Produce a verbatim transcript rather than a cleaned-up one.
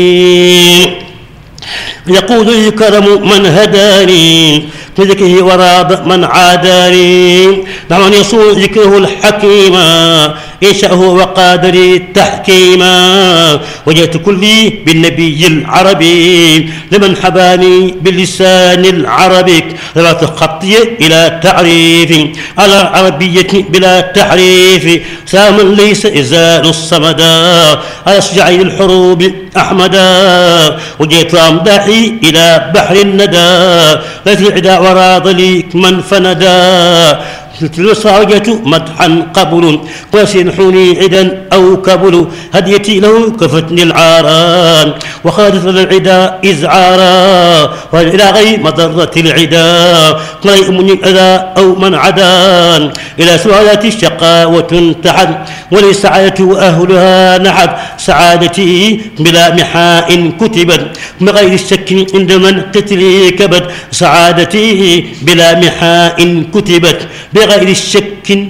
يقول الكرم من هداني بذكره وراض من عاداني. دعوني يصون ذكره الحكيما يشأه وقادري تحكيما. وجئت كلي بالنبي العربي لمن حباني باللسان العربي. رفعت خطي إلى تعريف على عربية بلا تحريف. ساما ليس إزال الصمدا على أشجعي الحروب أحمدا. وجئت أمدحي إلى بحر الندى لا العدا وراض لي من فندا. الوصاية مدحا قبل ويسنحني عدا أو كبل. هديتي له كفتني العاران وخادت العدا إزعارا. وإلى غير مضرة العدا لا يؤمني الأذى أو من عدان. إلى سؤالات الشقاوة انتحد ولسعادة أهلها نحد. سعادتي بلا محاء كتبت بغير الشك عند من قتلي كبت. سعادتي بلا محاء كتبت بغير الشك